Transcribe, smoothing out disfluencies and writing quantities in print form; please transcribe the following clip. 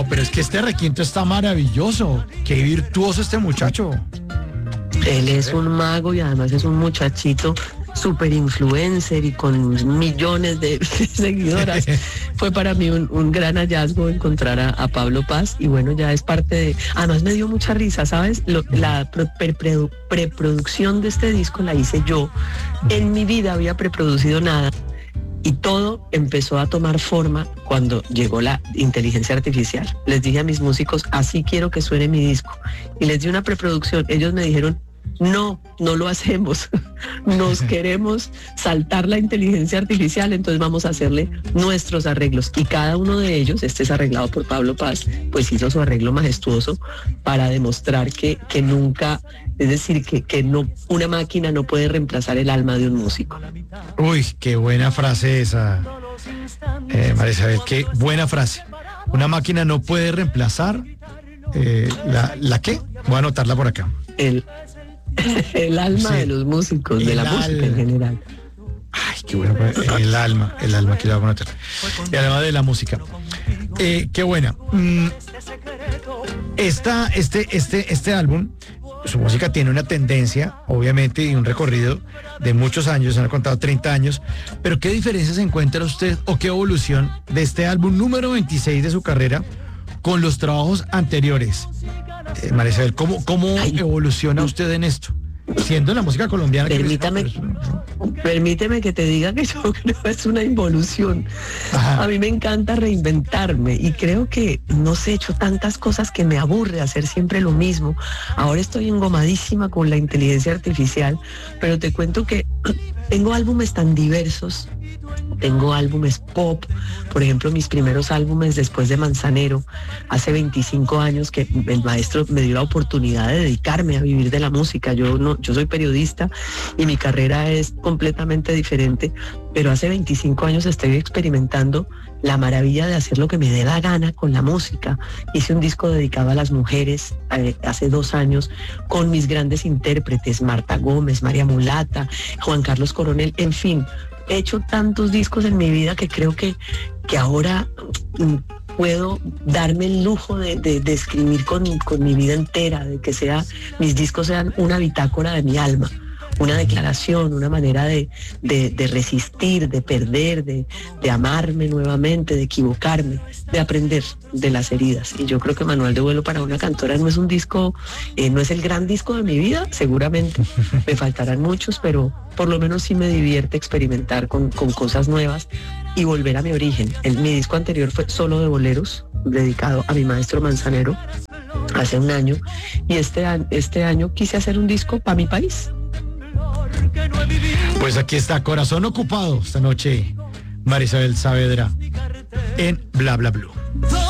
Pero es que este requinto está maravilloso. Qué virtuoso este muchacho. Él es un mago y además es un muchachito super influencer y con millones de seguidoras. Fue para mí un gran hallazgo encontrar a Pablo Paz y bueno, ya es parte de... Además me dio mucha risa, ¿sabes? La preproducción de este disco la hice yo. En mi vida había preproducido nada. Y todo empezó a tomar forma cuando llegó la inteligencia artificial. Les dije a mis músicos, así quiero que suene mi disco. Y les di una preproducción. Ellos me dijeron, no lo hacemos. Nos queremos saltar la inteligencia artificial, entonces vamos a hacerle nuestros arreglos. Y cada uno de ellos, este es arreglado por Pablo Paz, pues hizo su arreglo majestuoso para demostrar que nunca, es decir, que no, una máquina no puede reemplazar el alma de un músico. Uy, qué buena frase esa, María Isabel, qué buena frase. Una máquina no puede reemplazar, ¿la qué? Voy a anotarla por acá. El alma sí, de los músicos, de la música en general. Ay, qué bueno, el alma que le voy a meter. Y además de la música. Qué buena. Este álbum, su música tiene una tendencia, obviamente, y un recorrido de muchos años, se han contado 30 años, pero ¿qué diferencias encuentra usted o qué evolución de este álbum número 26 de su carrera con los trabajos anteriores? María Isabel, ¿cómo evoluciona usted en esto? Siendo la música colombiana... Permíteme que te diga que yo creo que es una involución. Ajá. A mí me encanta reinventarme y creo que, no sé, he hecho tantas cosas que me aburre hacer siempre lo mismo. Ahora estoy engomadísima con la inteligencia artificial, pero te cuento que tengo álbumes tan diversos. Tengo álbumes pop, por ejemplo, mis primeros álbumes después de Manzanero, hace 25 años que el maestro me dio la oportunidad de dedicarme a vivir de la música. Yo soy periodista y mi carrera es completamente diferente, pero hace 25 años estoy experimentando la maravilla de hacer lo que me dé la gana con la música. Hice un disco dedicado a las mujeres hace 2 años con mis grandes intérpretes, Marta Gómez, María Mulata, Juan Carlos Coronel, en fin. He hecho tantos discos en mi vida que creo que ahora puedo darme el lujo de escribir con mi vida entera, de que mis discos sean una bitácora de mi alma, una declaración, una manera de resistir, de perder, de amarme nuevamente, de equivocarme, de aprender de las heridas. Y yo creo que Manual de Vuelo para una cantora no es un disco, no es el gran disco de mi vida, seguramente me faltarán muchos, pero por lo menos sí me divierte experimentar con cosas nuevas y volver a mi origen. Mi disco anterior fue solo de boleros, dedicado a mi maestro Manzanero, hace 1 año, y este año quise hacer un disco para mi país. Pues aquí está, Corazón Ocupado, esta noche, María Isabel Saavedra, en Bla Bla Blue.